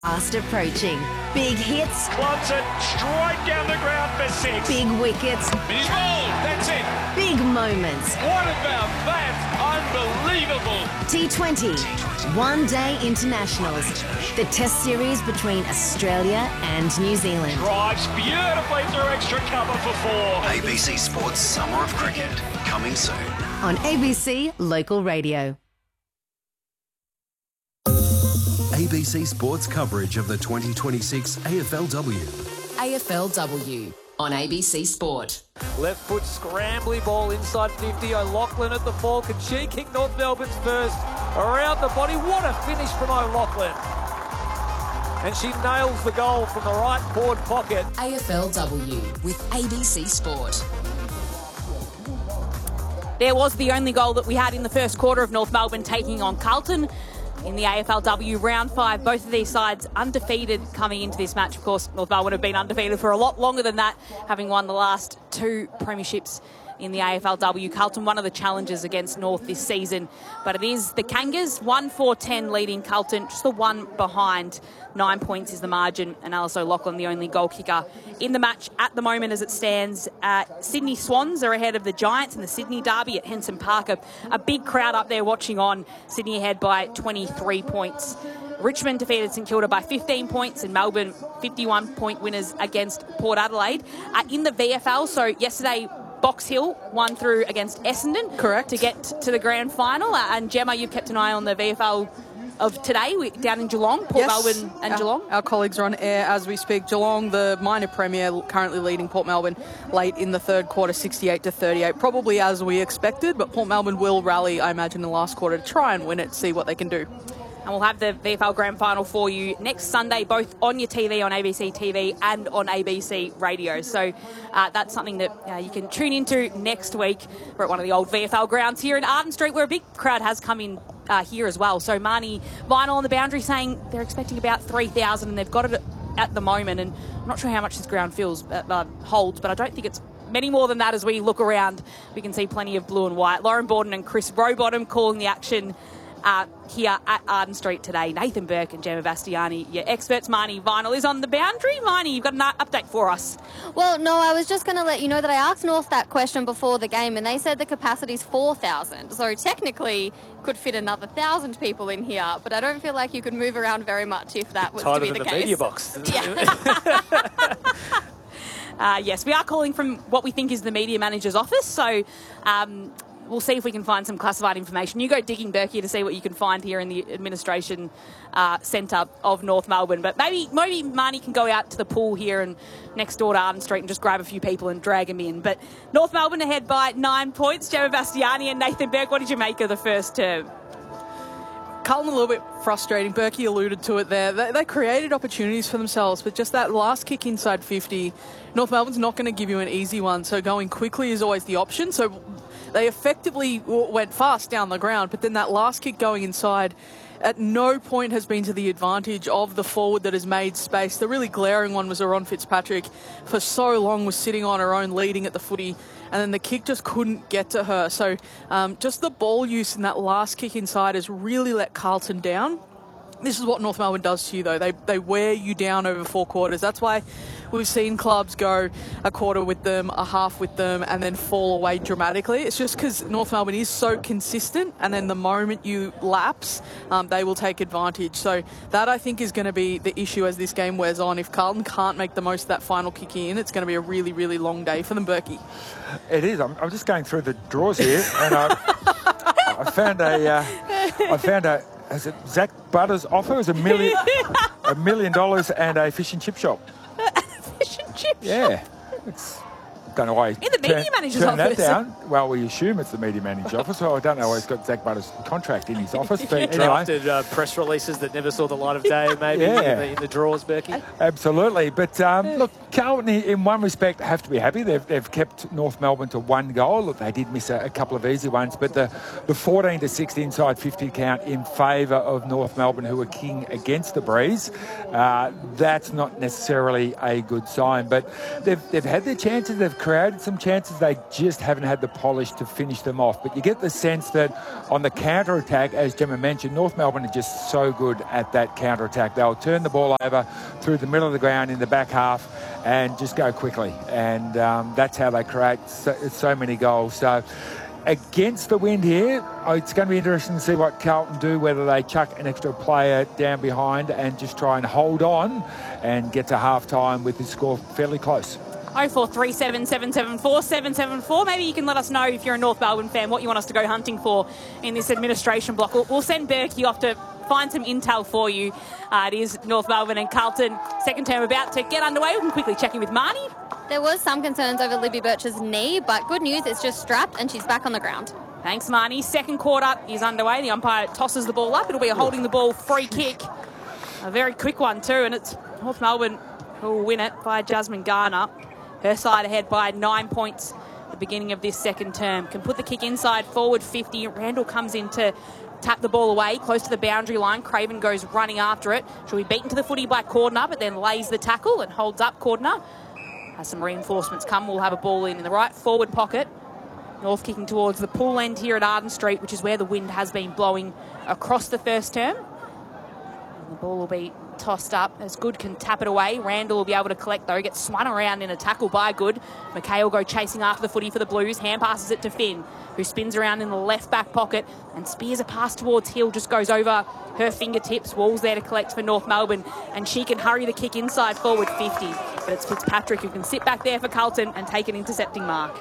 Fast approaching. Big hits. Clubs it straight down the ground for 6. Big wickets. He's bowled. That's it. Big moments. What about that? Unbelievable. T20. One-day internationals. The test series between Australia and New Zealand. Drives beautifully through extra cover for 4. ABC Sports Summer of Cricket. Coming soon. On ABC Local Radio. ABC Sports coverage of the 2026 AFLW. AFLW on ABC Sport. Left foot scrambly ball inside 50. O'Loughlin at the fork and she kicked North Melbourne's first. Around the body. What a finish from O'Loughlin. And she nails the goal from the right forward pocket. AFLW with ABC Sport. There was the only goal that we had in the first quarter of North Melbourne taking on Carlton in the AFLW Round 5. Both of these sides undefeated coming into this match. Of course, North Melbourne have been undefeated for a lot longer than that, having won the last 2 premierships in the AFLW. Carlton, one of the challenges against North this season. But it is the Kangas, 1-4-10 leading Carlton, just the one behind. 9 points is the margin, and Alice O'Loughlin the only goal kicker in the match at the moment as it stands. Sydney Swans are ahead of the Giants in the Sydney Derby at Henson Park. A big crowd up there watching on. Sydney ahead by 23 points. Richmond defeated St Kilda by 15 points and Melbourne 51-point winners against Port Adelaide. In the VFL, so yesterday Box Hill won through against Essendon. Correct. To get to the grand final. And Gemma, you've kept an eye on the VFL of today down in Geelong, Port Melbourne and Geelong. Our colleagues are on air as we speak. Geelong, the minor premier, currently leading Port Melbourne late in the third quarter, 68-38. Probably as we expected, but Port Melbourne will rally, I imagine, in the last quarter to try and win it, see what they can do. And we'll have the VFL Grand Final for you next Sunday, both on your TV, on ABC TV and on ABC Radio. So that's something that you can tune into next week. We're at one of the old VFL grounds here in Arden Street, where a big crowd has come in here as well. So Marnie Vinyl on the boundary saying they're expecting about 3,000 and they've got it at the moment. And I'm not sure how much this ground holds, but I don't think it's many more than that. As we look around, we can see plenty of blue and white. Lauren Borden and Chris Rowbottom calling the action here at Arden Street today. Nathan Burke and Gemma Bastiani, your experts. Marnie Vinyl is on the boundary. Marnie, you've got an update for us. Well, no, I was just going to let you know that I asked North that question before the game and they said the capacity's 4,000. So technically could fit another 1,000 people in here, but I don't feel like you could move around very much if that was to be the case. Tighter than the media box. Yeah. Yes, we are calling from what we think is the media manager's office. So we'll see if we can find some classified information. You go digging, Berkey, to see what you can find here in the administration centre of North Melbourne. But maybe Marnie can go out to the pool here and next door to Arden Street and just grab a few people and drag them in. But North Melbourne ahead by 9 points. Gemma Bastiani and Nathan Burke, what did you make of the first term? Carlton a little bit frustrating. Berkey alluded to it there. They created opportunities for themselves, but just that last kick inside 50, North Melbourne's not going to give you an easy one. So going quickly is always the option. So they effectively went fast down the ground, but then that last kick going inside at no point has been to the advantage of the forward that has made space. The really glaring one was Aaron Fitzpatrick. For so long was sitting on her own, leading at the footy, and then the kick just couldn't get to her. So just the ball use in that last kick inside has really let Carlton down. This is what North Melbourne does to you, though. They wear you down over 4 quarters. That's why we've seen clubs go a quarter with them, a half with them, and then fall away dramatically. It's just because North Melbourne is so consistent, and then the moment you lapse, they will take advantage. So that, I think, is going to be the issue as this game wears on. If Carlton can't make the most of that final kick in, it's going to be a really, really long day for them, Berkey. It is. I'm just going through the drawers here, and I found a is it Zach Butter's offer? It was $1 million and a fish and chip shop. Fish and chip Yeah. shop? Don't know why in the media manager's office. That down. Well, we assume it's the media manager's office, so I don't know why he's got Zach Butter's contract in his office. But Drafted press releases that never saw the light of day, maybe in the drawers, Berkey. Absolutely. But look, Carlton, in one respect, have to be happy. They've kept North Melbourne to 1 goal. Look, they did miss a couple of easy ones, but the 14-6 inside 50 count in favour of North Melbourne, who were king against the Breeze, that's not necessarily a good sign. But they've had their chances. They've created some chances. They just haven't had the polish to finish them off. But you get the sense that on the counter-attack, as Gemma mentioned, North Melbourne are just so good at that counter-attack. They'll turn the ball over through the middle of the ground in the back half and just go quickly. And that's how they create so many goals. So against the wind here, it's going to be interesting to see what Carlton do, whether they chuck an extra player down behind and just try and hold on and get to half-time with the score fairly close. 0437 774 774. Maybe you can let us know, if you're a North Melbourne fan, what you want us to go hunting for in this administration block. We'll send Berkey off to find some intel for you. It is North Melbourne and Carlton. Second term about to get underway. We can quickly check in with Marnie. There was some concerns over Libby Birch's knee, but good news, it's just strapped and she's back on the ground. Thanks, Marnie. Second quarter is underway. The umpire tosses the ball up. It'll be a holding the ball free kick. A very quick one too, and it's North Melbourne who will win it by Jasmine Garner. Her side ahead by 9 points at the beginning of this second term. Can put the kick inside, forward 50. Randall comes in to tap the ball away, close to the boundary line. Craven goes running after it. She'll be beaten to the footy by Cordner, but then lays the tackle and holds up Cordner. As some reinforcements come, we'll have a ball in the right forward pocket. North kicking towards the pool end here at Arden Street, which is where the wind has been blowing across the first term. And the ball will be tossed up as Good can tap it away. Randall will be able to collect though, gets swung around in a tackle by Good. McKay will go chasing after the footy for the Blues. Hand passes it to Finn, who spins around in the left back pocket and spears a pass towards Hill, just goes over her fingertips. Wall's there to collect for North Melbourne, and she can hurry the kick inside forward 50. But it's Fitzpatrick who can sit back there for Carlton and take an intercepting mark.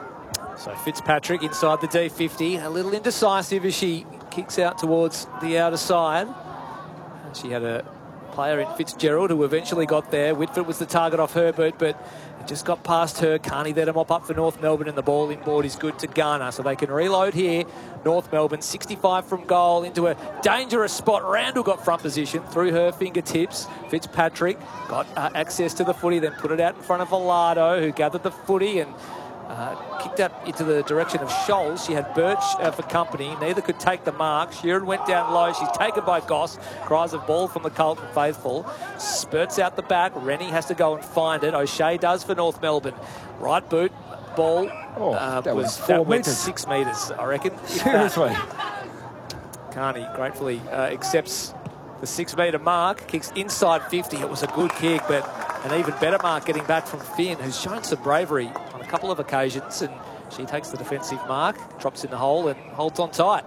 So Fitzpatrick inside the D50, a little indecisive as she kicks out towards the outer side. And she had a player in Fitzgerald who eventually got there. Whitford was the target off Herbert, but it just got past her. Carney there to mop up for North Melbourne, and the ball inboard is good to Garner, so they can reload here. North Melbourne 65 from goal into a dangerous spot. Randall got front position through her fingertips. Fitzpatrick got access to the footy, then put it out in front of Velado, who gathered the footy and kicked that into the direction of Scholes. She had Birch for company. Neither could take the mark. Sheeran went down low. She's taken by Goss. Cries of ball from the Carlton faithful. Spurts out the back. Rennie has to go and find it. O'Shea does for North Melbourne. Right boot. Ball that went 6 metres, I reckon. Seriously. Carney gratefully accepts the 6 metre mark. Kicks inside 50. It was a good kick, but an even better mark getting back from Finn, who's shown some bravery on a couple of occasions, and she takes the defensive mark, drops in the hole and holds on tight.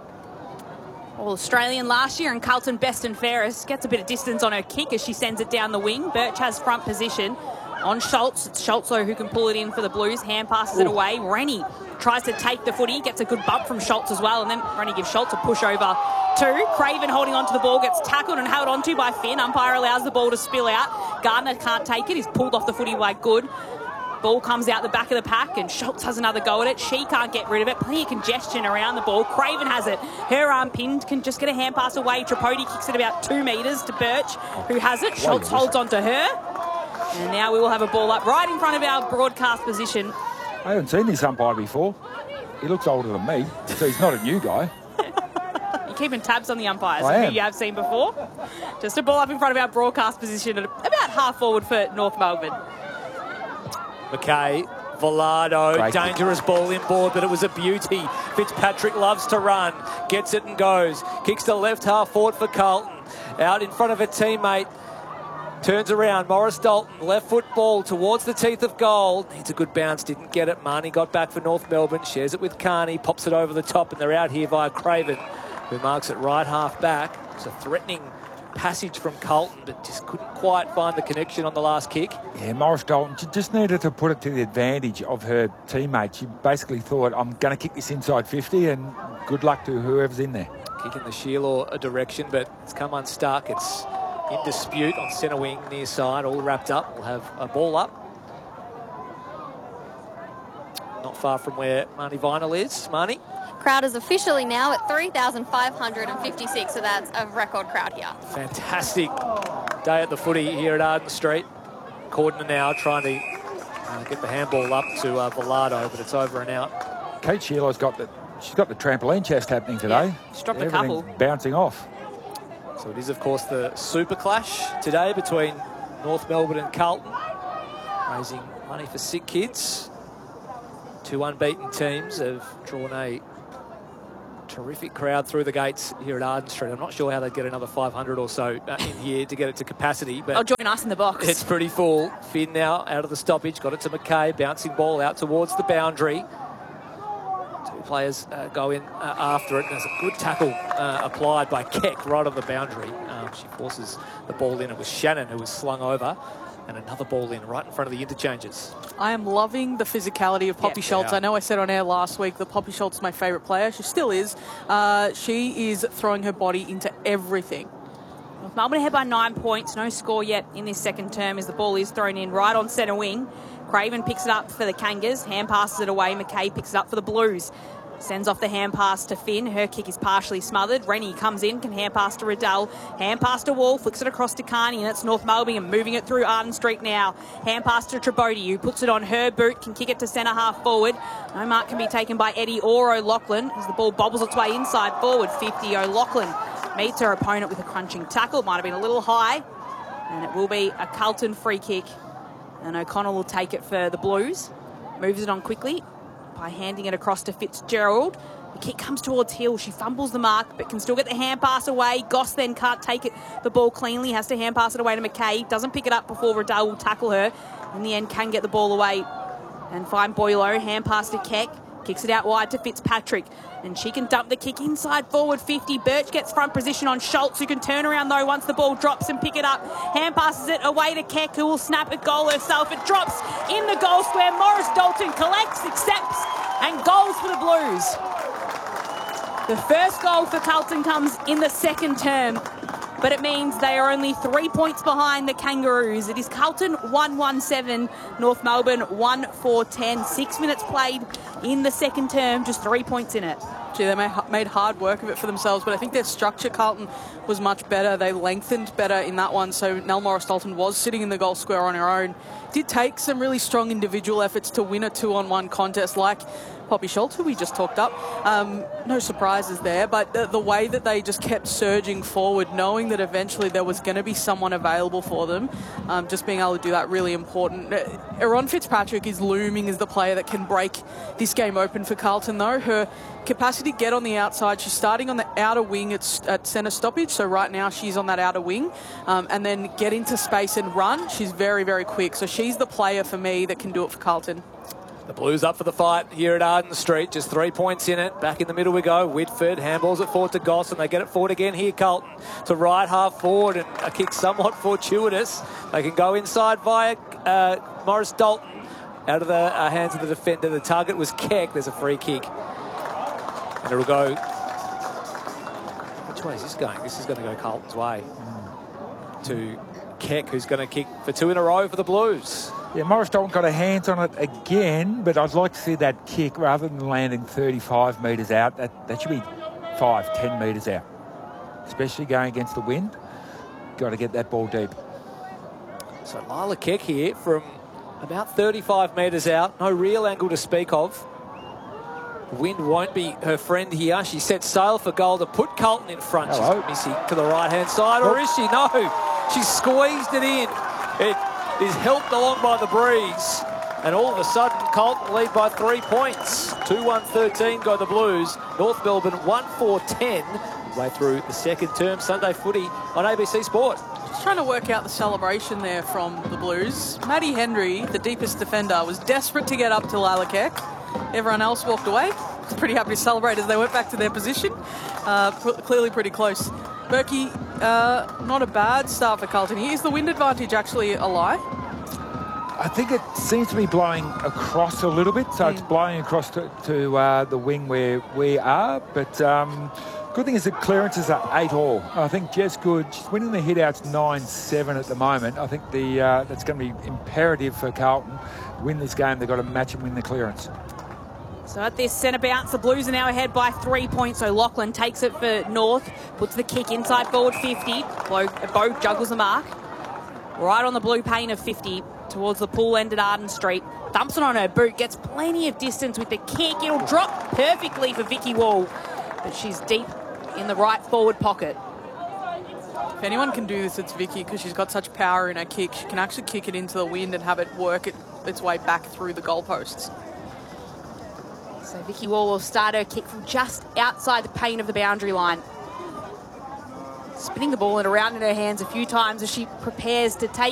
All Australian last year, and Carlton best and fairest gets a bit of distance on her kick as she sends it down the wing. Birch has front position on Schultz. It's Schultz who can pull it in for the Blues. Hand passes it away. Rennie tries to take the footy, gets a good bump from Schultz as well, and then Rennie gives Schultz a push over too. Craven holding onto the ball, gets tackled and held onto by Finn. Umpire allows the ball to spill out. Gardner can't take it. He's pulled off the footy by Good. Ball comes out the back of the pack and Schultz has another go at it. She can't get rid of it. Plenty of congestion around the ball. Craven has it. Her arm pinned, can just get a hand pass away. Tripodi kicks it about 2 metres to Birch, who has it. Schultz holds onto her. And now we will have a ball up right in front of our broadcast position. I haven't seen this umpire before. He looks older than me, so he's not a new guy. You're keeping tabs on the umpires, who you have seen before. Just a ball up in front of our broadcast position at about half forward for North Melbourne. McKay, Velado, dangerous ball inboard, but it was a beauty. Fitzpatrick loves to run, gets it and goes. Kicks to left half forward for Carlton. Out in front of a teammate. Turns around, Morris Dalton, left foot ball towards the teeth of goal. Needs a good bounce, didn't get it. Marnie got back for North Melbourne, shares it with Carney, pops it over the top, and they're out here via Craven, who marks it right half back. It's a threatening passage from Carlton, but just couldn't quite find the connection on the last kick. Yeah, Morris Dalton, she just needed to put it to the advantage of her teammate. She basically thought, I'm going to kick this inside 50, and good luck to whoever's in there. Kick in the Sheila direction, but it's come unstuck. It's in dispute on centre wing near side, all wrapped up. We'll have a ball up. Not far from where Marnie Vinyl is. Marnie? Crowd is officially now at 3,556, so that's a record crowd here. Fantastic day at the footy here at Arden Street. Cordner now trying to get the handball up to Velado, but it's over and out. Kate Sheila's got the trampoline chest happening today. Yeah, she's dropped a couple. Bouncing off. So it is, of course, the super clash today between North Melbourne and Carlton, raising money for sick kids. Two unbeaten teams have drawn a terrific crowd through the gates here at Arden Street. I'm not sure how they'd get another 500 or so in here to get it to capacity. But I'll join us in the box. It's pretty full. Finn now out of the stoppage. Got it to McKay. Bouncing ball out towards the boundary. Two players go in after it. There's a good tackle applied by Keck right on the boundary. She forces the ball in. It was Shannon who was slung over. And another ball in right in front of the interchanges. I am loving the physicality of Poppy Schultz. I know I said on air last week that Poppy Schultz is my favourite player. She still is. She is throwing her body into everything. Melbourne ahead by 9 points. No score yet in this second term as the ball is thrown in right on centre wing. Craven picks it up for the Kangas. Hand passes it away. McKay picks it up for the Blues. Sends off the hand pass to Finn. Her kick is partially smothered. Rennie comes in, can hand pass to Riddell. Hand pass to Wall, flicks it across to Carney, and it's North Melbourne and moving it through Arden Street now. Hand pass to Tribodi, who puts it on her boot, can kick it to centre half forward. No mark can be taken by Eddie or O'Loughlin as the ball bobbles its way inside forward. 50, O'Loughlin meets her opponent with a crunching tackle. Might have been a little high, and it will be a Carlton free kick. And O'Connell will take it for the Blues. Moves it on quickly by handing it across to Fitzgerald. The kick comes towards Hill. She fumbles the mark, but can still get the hand pass away. Goss then can't take the ball cleanly, has to hand pass it away to McKay. Doesn't pick it up before Riddell will tackle her. In the end, can get the ball away and find Boylo. Hand pass to Keck. Kicks it out wide to Fitzpatrick. And she can dump the kick inside forward 50. Birch gets front position on Schultz, who can turn around though once the ball drops and pick it up. Hand passes it away to Keck, who will snap a goal herself. It drops in the goal square. Morris Dalton collects, accepts, and goals for the Blues. The first goal for Carlton comes in the second term, but it means they are only 3 points behind the Kangaroos. It is Carlton 1-1-7, North Melbourne 1-4-10. 6 minutes played in the second term, just 3 points in it. Gee, they made hard work of it for themselves, but I think their structure, Carlton, was much better. They lengthened better in that one, so Nell Morris-Dalton was sitting in the goal square on her own. Did take some really strong individual efforts to win a 2-on-1 contest like Poppy Schultz, who we just talked up. No surprises there, but the way that they just kept surging forward, knowing that eventually there was going to be someone available for them, just being able to do that, really important. Erin Fitzpatrick is looming as the player that can break this game open for Carlton, though. Her capacity to get on the outside, she's starting on the outer wing at centre stoppage, so right now she's on that outer wing, and then get into space and run. She's very, very quick, so she's the player for me that can do it for Carlton. The Blues up for the fight here at Arden Street. Just 3 points in it. Back in the middle we go. Whitford handballs it forward to Goss, and they get it forward again here, Carlton. To right half forward, and a kick somewhat fortuitous. They can go inside via Morris Dalton. Out of the hands of the defender. The target was Keck. There's a free kick. And it'll go... Which way is this going? This is going to go Carlton's way. To Keck, who's going to kick for 2 in a row for the Blues. Yeah, Morris Dalton got her hands on it again, but I'd like to see that kick, rather than landing 35 metres out, that should be 5-10 metres out. Especially going against the wind. Got to get that ball deep. So Lila Keck here from about 35 metres out. No real angle to speak of. The wind won't be her friend here. She sets sail for goal to put Carlton in front. Hello. She's missing to the right-hand side, or is she? No. She squeezed it in. It is helped along by the breeze. And all of a sudden, Carlton lead by 3 points. 2-1-13 go the Blues. North Melbourne 1-4-10. Way through the second term. Sunday footy on ABC Sport. Just trying to work out the celebration there from the Blues. Maddie Henry, the deepest defender, was desperate to get up to Lila Keck. Everyone else walked away. Was pretty happy to celebrate as they went back to their position. Clearly pretty close. Berkey, not a bad start for Carlton here. Is the wind advantage actually a lie? I think it seems to be blowing across a little bit, so it's blowing across to the wing where we are. But good thing is the clearances are 8-all. I think Jess Good, she's winning the hit-outs 9-7 at the moment. I think that's going to be imperative for Carlton. Win this game, they've got to match and win the clearance. So at this centre bounce, the Blues are now ahead by 3 points. So Lachlan takes it for North, puts the kick inside forward 50. Bo juggles the mark. Right on the blue pane of 50 towards the pool end at Arden Street. Dumps it on her boot, gets plenty of distance with the kick. It'll drop perfectly for Vicky Wall, but she's deep in the right forward pocket. If anyone can do this, it's Vicky, because she's got such power in her kick. She can actually kick it into the wind and have it work its way back through the goalposts. So Vicky Wall will start her kick from just outside the paint of the boundary line. Spinning the ball and around in her hands a few times as she prepares to take